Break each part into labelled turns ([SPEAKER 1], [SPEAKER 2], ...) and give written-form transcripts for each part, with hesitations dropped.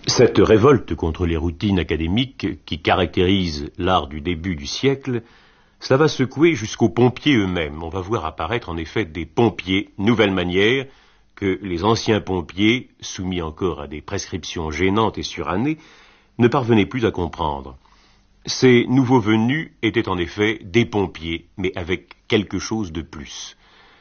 [SPEAKER 1] Cette révolte contre les routines académiques qui caractérise l'art du début du siècle, cela va secouer jusqu'aux pompiers eux-mêmes. On va voir apparaître en effet des pompiers, nouvelle manière, que les anciens pompiers, soumis encore à des prescriptions gênantes et surannées, ne parvenaient plus à comprendre. Ces nouveaux venus étaient en effet des pompiers, mais avec quelque chose de plus.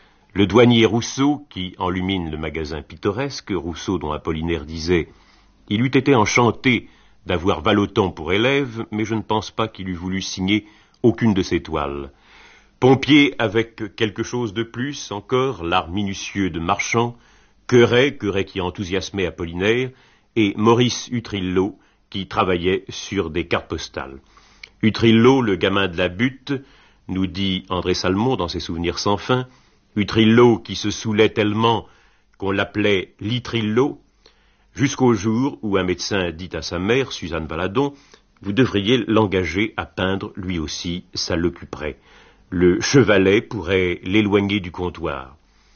[SPEAKER 1] Le douanier Rousseau, qui enlumine le magasin pittoresque, Rousseau dont Apollinaire disait « Il eût été enchanté d'avoir Vallotton pour élève, mais je ne pense pas qu'il eût voulu signer aucune de ses toiles. » Pompier avec quelque chose de plus, encore, l'art minutieux de Marchand, Queret qui enthousiasmait Apollinaire, et Maurice Utrillo, qui travaillait sur des cartes postales. Utrillo, le gamin de la butte, nous dit André Salmon dans ses souvenirs sans fin, Utrillo qui se saoulait tellement qu'on l'appelait Litrillo, jusqu'au jour où un médecin dit à sa mère, Suzanne Valadon, « Vous devriez l'engager à peindre lui aussi, ça l'occuperait. Le chevalet pourrait l'éloigner du comptoir. »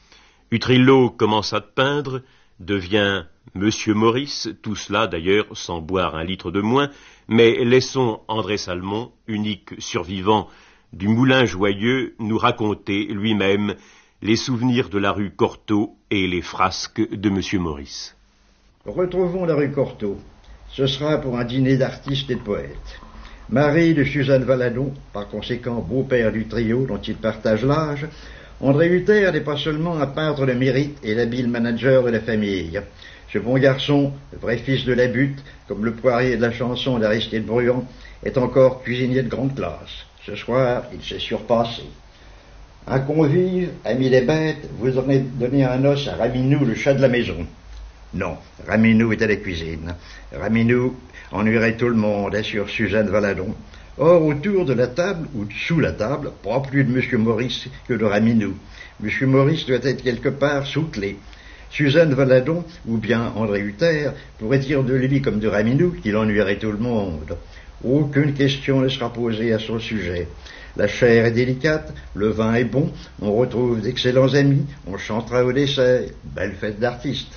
[SPEAKER 1] Utrillo commence à peindre, devient Monsieur Maurice, tout cela d'ailleurs sans boire un litre de moins, mais laissons André Salmon, unique survivant du Moulin Joyeux, nous raconter lui-même les souvenirs de la rue Cortot et les frasques de Monsieur Maurice.
[SPEAKER 2] Retrouvons la rue Cortot. Ce sera pour un dîner d'artistes et de poètes. Mari de Suzanne Valadon, par conséquent beau-père du trio dont il partage l'âge, André Hutter n'est pas seulement un peintre de mérite et l'habile manager de la famille. Ce bon garçon, le vrai fils de la butte, comme le poirier de la chanson d'Aristide Bruand, est encore cuisinier de grande classe. Ce soir, il s'est surpassé. Un convive, ami des bêtes, voudrait donner un os à Raminou, le chat de la maison. Non, Raminou est à la cuisine. Raminou ennuierait tout le monde, assure Suzanne Valadon. Or, autour de la table, ou sous la table, pas plus de M. Maurice que de Raminou. M. Maurice doit être quelque part sous clé. Suzanne Valadon, ou bien André Hutter, pourrait dire de lui comme de Raminou qu'il ennuierait tout le monde. Aucune question ne sera posée à son sujet. La chair est délicate, le vin est bon, on retrouve d'excellents amis, on chantera au dessert. Belle fête d'artistes.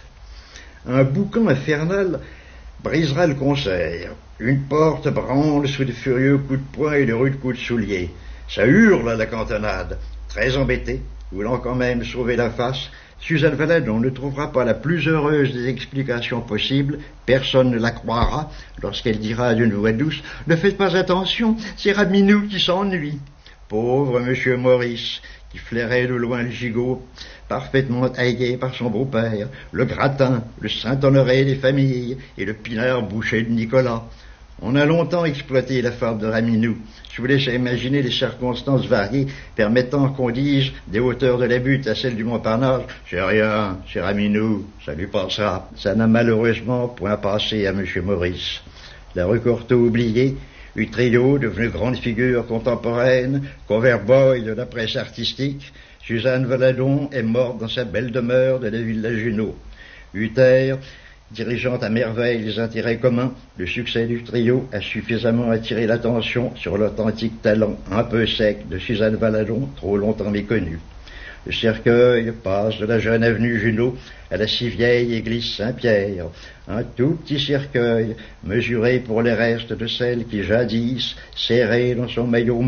[SPEAKER 2] Un boucan infernal brisera le concert. Une porte branle sous de furieux coups de poing et de rudes coups de soulier. Ça hurle à la cantonade. Très embêtée, voulant quand même sauver la face, Suzanne Valadon ne trouvera pas la plus heureuse des explications possibles. Personne ne la croira lorsqu'elle dira d'une voix douce « Ne faites pas attention, c'est Raminou qui s'ennuie ». Pauvre Monsieur Maurice, qui flairait de loin le gigot, parfaitement taillé par son beau-père, le gratin, le Saint-Honoré des familles et le pinard bouché de Nicolas. On a longtemps exploité la fable de Raminou. Je vous laisse imaginer les circonstances variées permettant qu'on dise des hauteurs de la butte à celles du Montparnasse « C'est rien, c'est Raminou, ça lui passera ». Ça n'a malheureusement point passé à M. Maurice. La rue Cortot oubliée, Utrillo, devenu grande figure contemporaine, cover boy de la presse artistique, Suzanne Valadon est morte dans sa belle demeure de la ville de Junot. Hutter, dirigeant à merveille les intérêts communs, le succès du trio a suffisamment attiré l'attention sur l'authentique talent un peu sec de Suzanne Valadon, trop longtemps méconnue. Le cercueil passe de la jeune avenue Junot à la si vieille église Saint-Pierre. Un tout petit cercueil, mesuré pour les restes de celle qui jadis, serrée dans son maillot